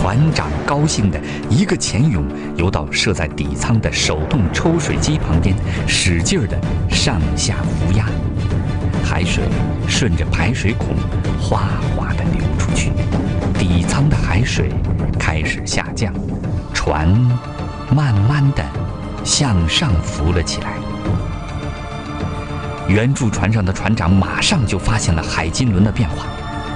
船长高兴地一个前涌，游到设在底舱的手动抽水机旁边，使劲地上下扶压，海水顺着排水孔哗哗地流出去，底舱的海水开始下降，船慢慢地向上浮了起来。援助船上的船长马上就发现了海金轮的变化。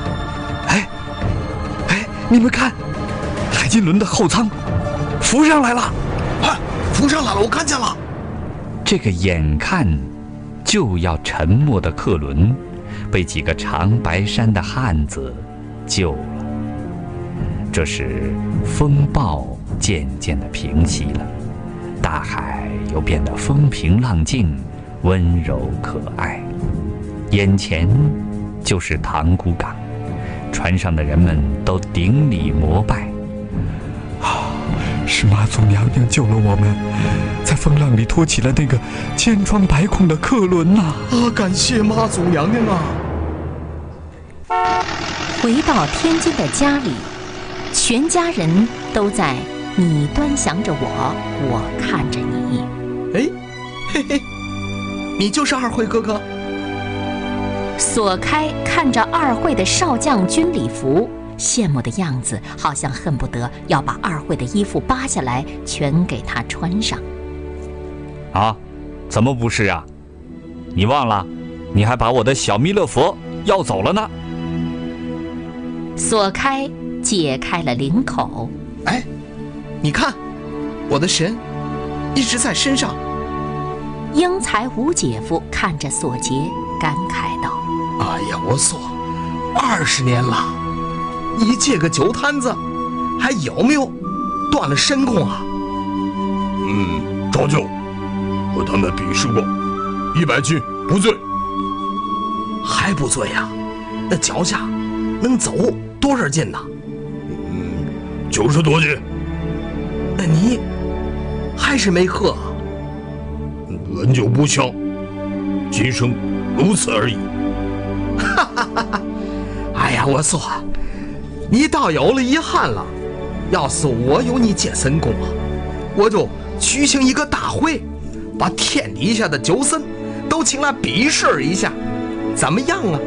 你们看，海金轮的后舱浮上来了！ 浮上来了，我看见了。 这个眼看就要沉没的客轮，被几个长白衫的汉子救了。这时，风暴渐渐地平息了，大海又变得风平浪静，温柔可爱。眼前就是塘沽港。船上的人们都顶礼膜拜。 是妈祖娘娘救了我们，在风浪里托起了那个千疮百孔的客轮呐！ 感谢妈祖娘娘啊！ 回到天津的家里，全家人都在你端详着我，我看着你。 嘿嘿，你就是二慧哥哥。 索开看着二慧的少将军礼服，羡慕的样子，好像恨不得要把二慧的衣服扒下来全给他穿上。 怎么不是啊？你忘了，你还把我的小弥勒佛要走了呢。 索开解开了领口。 你看，我的神一直在身上。 英才吴姐夫看着索杰，感慨道： 哎呀，我索20年了，你这个酒摊子还有没有断了神功啊？ 照旧，和他们比试过，100斤不醉。 还不醉呀？那脚下能走多少斤呢 ？90多斤。 那你还是没喝？ 恩酒不消，今生如此而已。 哎呀，我说，你倒有了遗憾了。要是我有你这神功啊，我就举行一个大会，把天底下的酒神都请来比试一下，怎么样啊？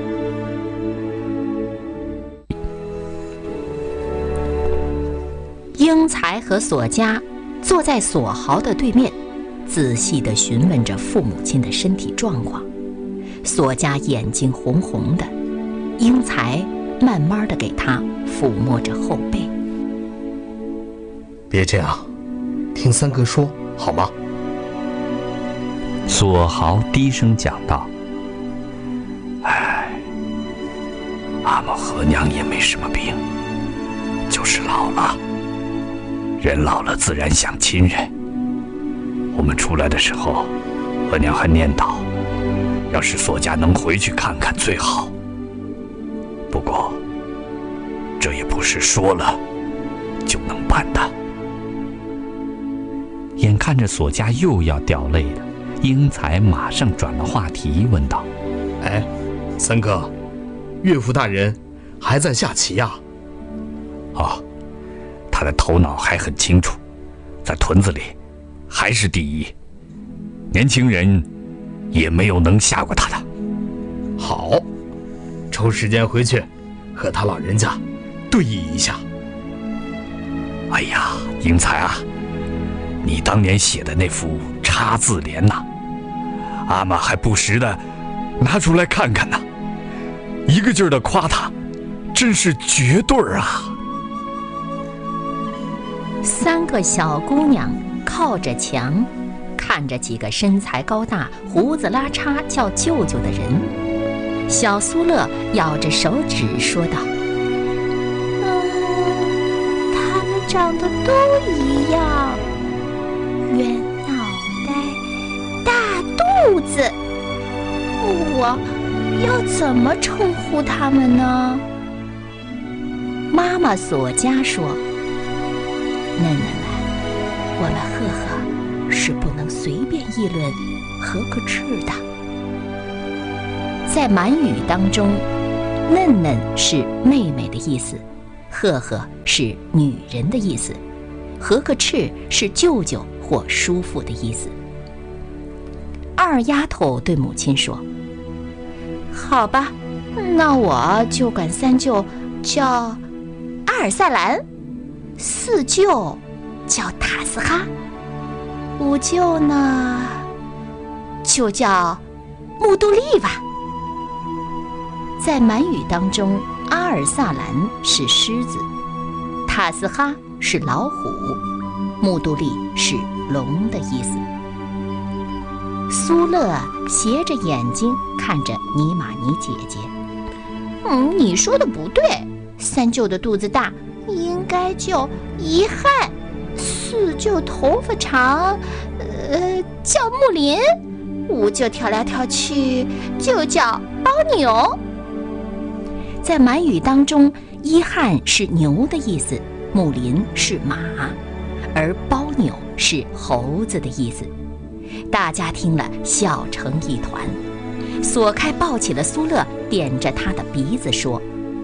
英才和索家坐在索豪的对面，仔细地询问着父母亲的身体状况。索家眼睛红红的，英才慢慢地给他抚摸着后背。 别这样，听三哥说好吗？ 索豪低声讲道：阿嬷和娘也没什么病，就是老了。人老了自然想亲人。我们出来的时候，额娘还念叨，要是索家能回去看看最好。不过，这也不是说了就能办的。眼看着索家又要掉泪了，英才马上转了话题，问道： 三哥，岳父大人还在下棋呀？ 他的头脑还很清楚，在屯子里还是第一，年轻人也没有能下过他的。 好，抽时间回去和他老人家对弈一下。 哎呀，英才啊，你当年写的那副叉字联呐，阿嬷还不时的拿出来看看呢，一个劲儿的夸他，真是绝对啊！ 三个小姑娘靠着墙，看着几个身材高大、胡子拉碴叫舅舅的人。小苏乐咬着手指说道： 他们长得都一样，圆脑袋、大肚子，我要怎么称呼他们呢？ 妈妈索家说：嫩嫩们，我们赫赫是不能随便议论合个字的。在满语当中，嫩嫩是妹妹的意思， 赫赫是女人的意思，和个赤是舅舅或叔父的意思。二丫头对母亲说：好吧，那我就管三舅叫阿尔萨兰，四舅叫塔斯哈，五舅呢就叫穆杜利吧。在满语当中，阿尔萨兰是狮子，塔斯哈是老虎，穆杜利是龙的意思。苏勒斜着眼睛看着尼玛尼姐姐，你说的不对，三舅的肚子大，应该叫遗憾；四舅头发长，叫木林；五舅跳来跳去，就叫包牛。在满语当中，伊汉是牛的意思，木林是马，而包牛是猴子的意思。大家听了笑成一团。索开抱起了苏勒，点着他的鼻子说：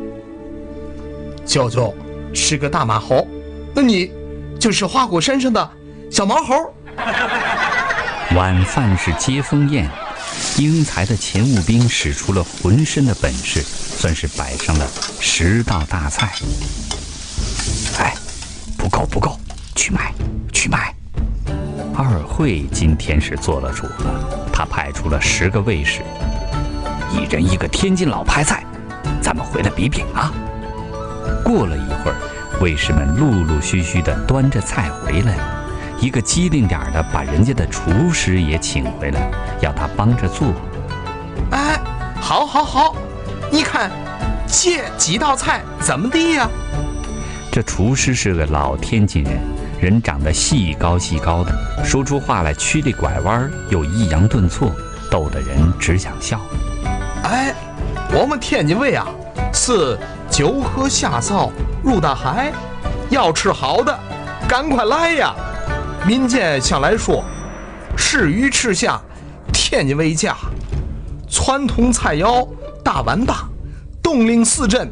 舅舅是个大马猴，那你就是花果山上的小毛猴。 晚饭是接风宴，英才的勤务兵使出了浑身的本事，算是摆上了10道大菜。哎，不够，去买。二惠今天是做了主了，他派出了10个卫士，一人一个天津老派菜，咱们回来比拼啊！过了一会儿，卫士们陆陆续续地端着菜回来，一个机灵点的把人家的厨师也请回来，要他帮着做。 哎，好，你看这几道菜怎么地呀？ 这厨师是个老天津人，人长得细高的，说出话来曲里拐弯，又抑扬顿挫，逗得人只想笑。 哎，我们天津卫啊，是酒喝下灶入大海，要吃好的，赶快来呀！民间向来说，吃鱼吃虾，天津卫家，传统菜肴大碗大，冬令4珍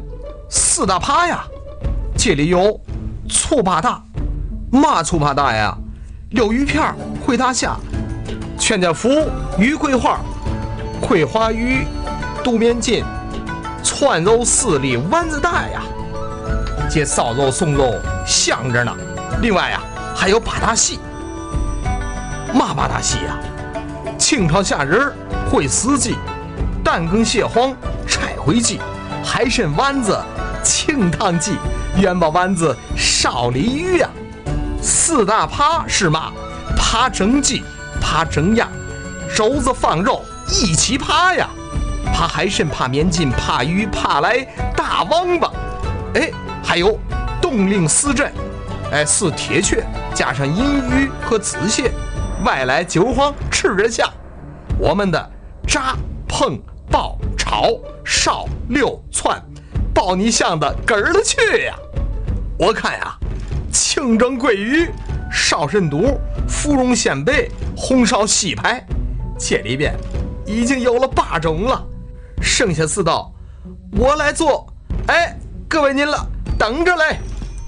4大扒呀。这里有醋扒大，嘛醋扒大呀？溜鱼片、烩大虾、全家福、鱼桂花、桂花鱼、肚面筋、串肉4粒丸子带呀。这烧肉松肉香着呢。另外呀，还有八大戏。嘛八大戏呀？清炒虾仁、烩死鸡、蛋羹蟹黄、拆回鸡、海参丸子、清汤鸡、元宝丸子、烧鲤鱼呀。4大扒是嘛？扒整鸡、扒整鸭、肘子放肉一起扒呀。扒海参、扒面筋、扒鱼、扒来大王八。哎，还有冬令4珍，是铁雀加上银鱼和紫蟹，外来韭黄吃着香。我们的炸、烹、爆、炒、烧、溜、窜，包你香的根儿的去呀！我看呀，清蒸桂鱼、烧参肚、芙蓉鲜贝、红烧西排，这里边已经有了8种了，剩下4道我来做。哎，各位您了，等着嘞。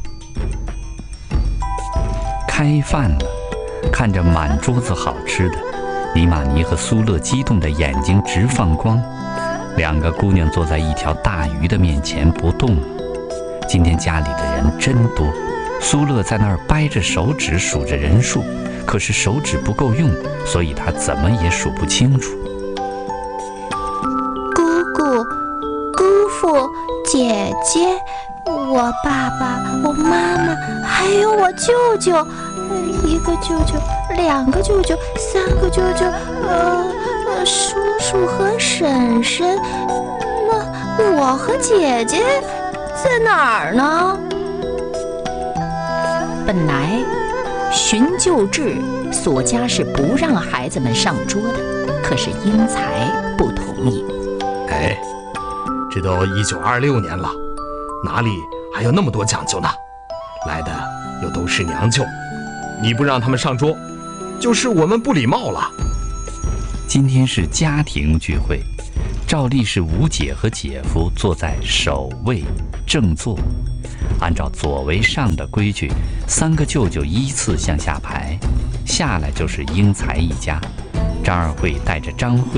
开饭了，看着满桌子好吃的，尼玛尼和苏勒激动的眼睛直放光。2个姑娘坐在一条大鱼的面前不动了。今天家里的人真多，苏勒在那儿掰着手指数着人数，可是手指不够用，所以他怎么也数不清楚。 姑姑、姑父、姐姐，我爸爸、我妈妈，还有我舅舅，1个舅舅、2个舅舅、3个舅舅，叔叔和婶婶，那我和姐姐在哪儿呢？ 本来寻旧制索家是不让孩子们上桌的，可是英才不同意。 哎，这都1926年了，哪里还有那么多讲究呢？来的又都是娘舅，你不让他们上桌，就是我们不礼貌了。 今天是家庭聚会，照例是吴姐和姐夫坐在首位正座， 按照左为上的规矩，3个舅舅依次向下排，下来就是英才一家。张二惠带着张慧